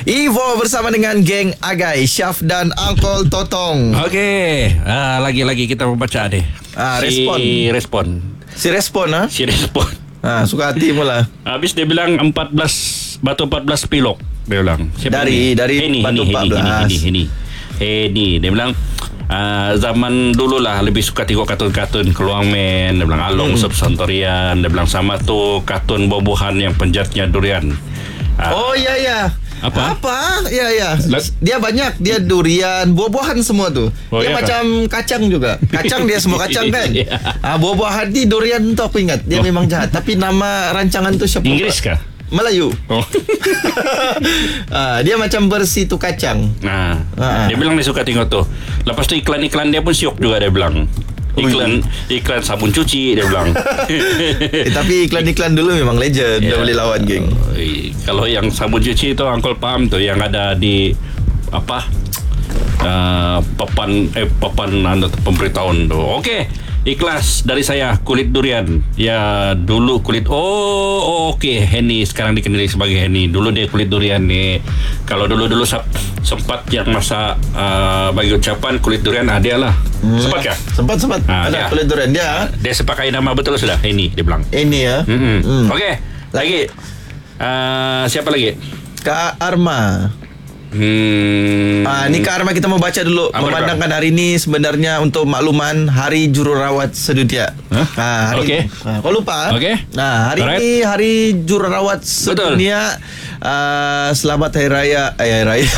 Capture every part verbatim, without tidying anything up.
Evo bersama dengan geng Agai, Syaf dan Uncle Totong. Okey, uh, lagi-lagi kita membaca deh. Ah, si respon. respon. Si respon ah. Si respon. Ah, suka hati mula. Habis dia bilang empat belas batu empat belas pilok. Dia bilang. Siapa Dari ni? dari Heni, batu Heni, empat belas. Heni, Heni, Heni. Heni. Dia bilang Uh, zaman dulu lah lebih suka tengok kartun-kartun Keluang Men. Dia bilang Along hmm. Subsantorian. Dia bilang sama tu kartun buah-buahan yang penjatnya durian. uh, Oh ya ya. Apa? Apa? Ya ya. Lag- Dia banyak, dia durian, buah-buahan semua tuh. Oh, dia iya macam kacang juga. Kacang dia semua kacang kan. Iya. Ah, buah-buahan di durian tu aku ingat. Dia Oh. memang jahat. Tapi nama rancangan tu siapa? Inggris kah? Melayu. Oh. Ah, dia macam bersih tu kacang. Nah, Ah. dia bilang dia suka tengok tu. Lepas tu iklan-iklan dia pun syok juga dia bilang. Iklan iklan sabun cuci dia bilang. Eh, tapi iklan-iklan dulu memang legend. Dah Ya. boleh lawan geng. Eh, Kalau yang sabun cuci tu Uncle paham tu yang ada di apa? Uh, papan eh papan anda pemberitahuan tu. Okey. Ikhlas dari saya kulit durian. Ya dulu kulit oh, oh okey Henny sekarang dikenali sebagai Henny. Dulu dia kulit durian ni. Kalau dulu-dulu sempat yang masa uh, bagi ucapan kulit durian ah, dia lah. Hmm. Sempat kah? Sempat sempat. Ah, Ada dia. kulit durian dia. Dia sepakai nama betul sudah Henny dia bilang. Ini ya. Mm-hmm. Hmm. Okey. Lagi. Uh, siapa lagi? Kak Arma. Hmm. Ah, ni Kak Arma kita mau baca dulu. Apa, Memandangkan hari ini sebenarnya untuk makluman Hari Jururawat Sedunia. Huh? Ah, hari Okey. Ah, kau lupa? Okey. Nah, hari Alright. ini Hari Jururawat Sedunia. Ah, selamat Hari Raya. Eh, Hari Raya.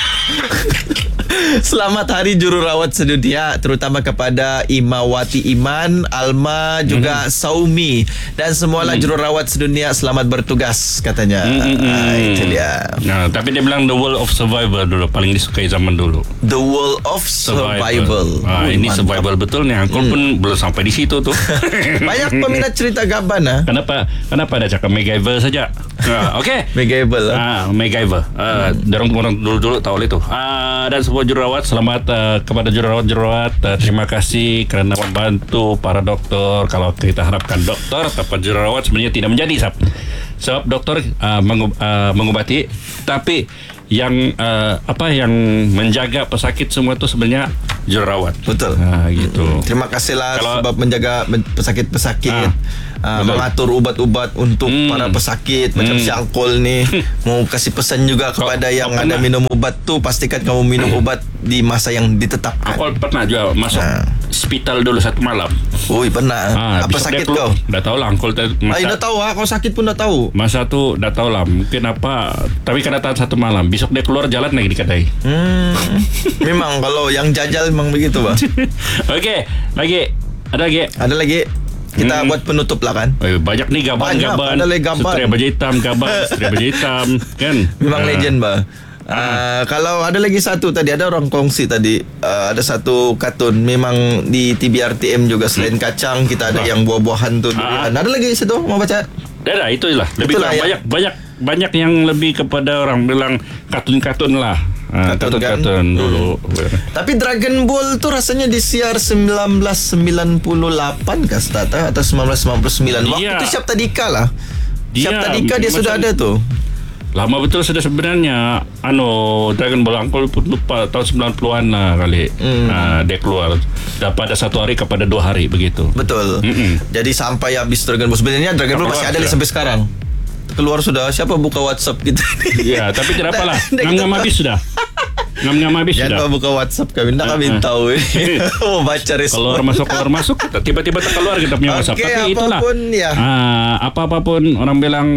Selamat Hari Jururawat Sedunia, terutama kepada Imawati Iman, Alma, juga mm-hmm. Saumi dan semualah mm-hmm. jururawat sedunia selamat bertugas katanya. Mm-hmm. Ah, itu dia. Nah, tapi dia bilang the world of survival dulu paling disukai zaman dulu. The world of survival. Ah, Ui, ini mantap. survival betul ni. Uncle Hmm. pun belum sampai di situ tu. Banyak peminat cerita Gaban ah. Kenapa? Kenapa ada cakap MacGyver saja? Ah, okey. MacGyver lah. Ah, MacGyver. Ah, hmm. Dorang orang dulu-dulu tahu itu. Ah, dan semua jururawat selamat uh, kepada jururawat-jururawat. Uh, terima kasih kerana membantu para doktor. Kalau kita harapkan doktor tanpa jururawat sebenarnya tidak menjadi sab. Sebab doktor uh, mengub, uh, mengubati, tapi yang uh, apa yang menjaga pesakit semua itu sebenarnya jururawat. Betul. Ah, gitu. Hmm. Terima kasihlah Kalau- sebab menjaga pesakit-pesakit. Ah, Uh, mengatur ubat-ubat untuk Hmm. para pesakit. Macam Hmm. si Angkol ni mau kasih pesan juga kepada Kau- yang kau ada pernah? minum ubat tu, pastikan kamu minum ubat di masa yang ditetapkan. Aku pernah juga masuk Ah. hospital dulu satu malam. Ui, pernah. Ah, Apa besok sakit dia keluar. kau? Dah tahu lah Uncle tadi Ah, masa, dah tahu ah, kau sakit pun dah tahu. masa tu dah tahu lah mungkin apa, tapi kena tahan satu malam. Besok dia keluar jalan lagi di kedai. Hmm. Memang kalau yang jajal memang begitu, bah. Okey, lagi ada lagi. Ada lagi. Kita Hmm. buat penutup lah kan. Eh, banyak nih gaban-gaban. Banyak, ada lagi gaban. Satria baju hitam, gaban, satria baju hitam, kan? Memang Ah. legend, bah. Uh, kalau ada lagi satu tadi, ada orang kongsi tadi, uh, ada satu kartun memang di T B R T M juga selain kacang kita ada Ah. yang buah-buahan tu. Ah. Ada lagi situ mau baca? Dah dah itulah. Lebih Itulah kurang ya. banyak banyak banyak yang lebih kepada orang bilang kartun-kartun lah. Ah, Kartun kan? kartun-kartun dulu. Tapi Dragon Ball tu rasanya disiar seribu sembilan ratus sembilan puluh lapan kah start ah? Atau seribu sembilan ratus sembilan puluh sembilan. Waktu Dia- tu Syap Tadika lah. Dia Syap Tadika dia sudah macam- ada tu. Lama betul sudah sebenarnya. Ano Dragon Ball Uncle pun lupa tahun sembilan puluhan lah kali. Hmm. Ah, dia keluar pada satu hari kepada dua hari begitu. Betul. Mm-mm. Jadi sampai habis Dragon Ball, sebenarnya Dragon Ball Keluar masih ada sudah. sampai sekarang. Keluar sudah. Siapa buka WhatsApp kita ni? Ya, tapi tidak apalah. Dah- dah Ngam-ngam kita- habis sudah. Ngam-ngam habis Jangan sudah. kau buka WhatsApp kami. Nak kami Uh-uh. tahu eh. Oh, baca respon. Keluar masuk keluar masuk tiba-tiba terkeluar kita punya WhatsApp. Okey, Tapi itulah. apapun, ya. Ah, apa-apapun orang bilang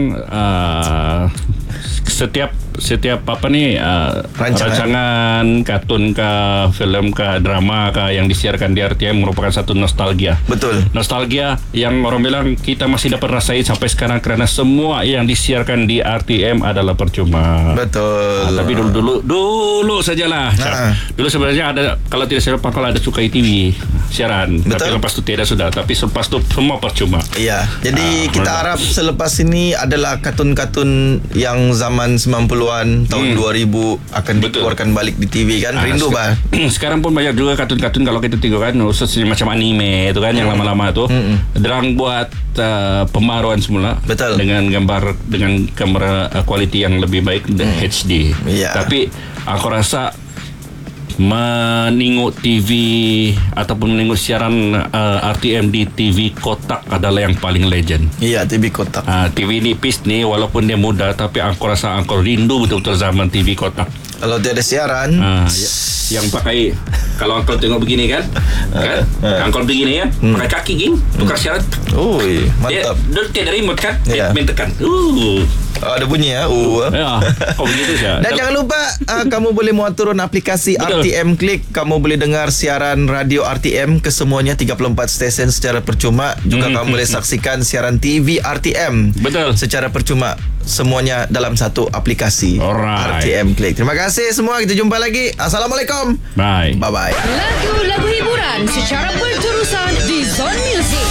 ah, setiap setiap apa ni ah, Rancangan. rancangan kartun kah, film kah, drama kah yang disiarkan di R T M merupakan satu nostalgia. Betul. Nostalgia yang orang bilang kita masih dapat rasain sampai sekarang kerana semua yang disiarkan di R T M adalah percuma. Betul. Ah, tapi dulu-dulu dulu sajalah. Ah. Dulu sebenarnya ada, kalau tidak salah kalau ada Cukai T V siaran. Betul. Tapi lepas tu tiada sudah. Tapi selepas tu semua percuma. Iya. Jadi Ah, kita betul. harap selepas ini adalah kartun-kartun yang zaman zaman sembilan puluhan, tahun Hmm. dua ribu akan Betul. dikeluarkan balik di T V kan. Ah, Rindu sek- bah. Sekarang pun banyak juga kartun-kartun kalau kita tengok kan, khususnya macam anime itu kan yang lama-lama tu. Derang buat uh, pembaruan semula. Betul. Dengan gambar dengan kamera uh, kualiti yang lebih baik dan H D. Ya. Tapi aku rasa menengok T V ataupun menengok siaran uh, R T M di T V kotak adalah yang paling legend. Iya, T V kotak. Uh, T V nipis ni walaupun dia muda, tapi aku rasa aku rindu betul-betul zaman T V kotak. Kalau tiada siaran, Ah, ya, yang pakai kalau angkol tengok begini kan, kan? ah. Angkol begini ya, pakai kaki ging, tukar siaran. oi, Dia mantap. dia tiada remote kan, Ya. main tekan. Uh. Oh, ada bunyi ya. Uh. Ya, kau begitu saja. Dan jangan lupa uh, kamu boleh muat turun aplikasi Betul. R T M Click. Kamu boleh dengar siaran radio R T M kesemuanya tiga puluh empat stesen secara percuma. Juga Hmm, kamu boleh saksikan siaran T V R T M Betul. secara percuma. Semuanya dalam satu aplikasi Alright. R T M Click. Terima kasih semua. Kita jumpa lagi. Assalamualaikum. Bye. Bye bye. Lagu-lagu hiburan secara berterusan di Zone Music.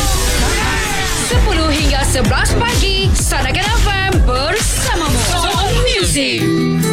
sepuluh hingga sebelas pagi, Sanakan F M bersamamu. Zone Music.